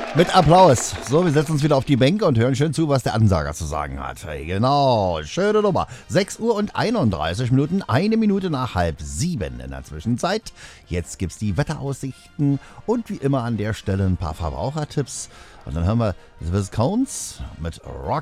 Mit Applaus. So, wir setzen uns wieder auf die Bänke und hören schön zu, was der Ansager zu sagen hat. Hey, genau, schöne Nummer. 6 Uhr und 31 Minuten, 1 Minute nach 6:30 in der Zwischenzeit. Jetzt gibt's die Wetteraussichten und wie immer an der Stelle ein paar Verbrauchertipps. Und dann hören wir The Viscounts mit Rock